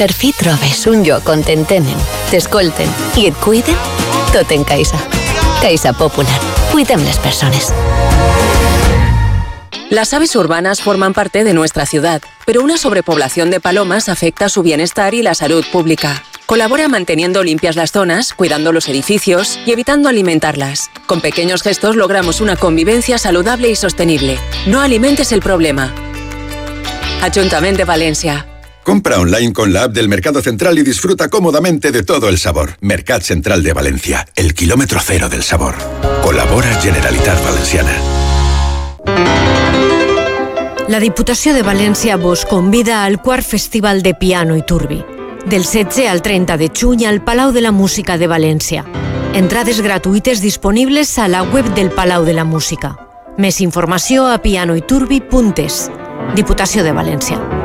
Per fi trobes un lloc on t'entenen, t'escolten i et cuiden? Tot en Caixa. Caixa Popular. Cuidem les persones. Las aves urbanas forman parte de nuestra ciudad, pero una sobrepoblación de palomas afecta su bienestar y la salud pública. Colabora manteniendo limpias las zonas, cuidando los edificios y evitando alimentarlas. Con pequeños gestos logramos una convivencia saludable y sostenible. No alimentes el problema. Ayuntamiento de Valencia. Compra online con la app del Mercado Central y disfruta cómodamente de todo el sabor. Mercat Central de Valencia, el kilómetro cero del sabor. Colabora Generalitat Valenciana. La Diputació de València vos convida al quart Festival de Piano i Turbi. Del 16 al 30 de juny al Palau de la Música de València. Entrades gratuïtes disponibles a la web del Palau de la Música. Més informació a pianoiturbi.es. Diputació de València.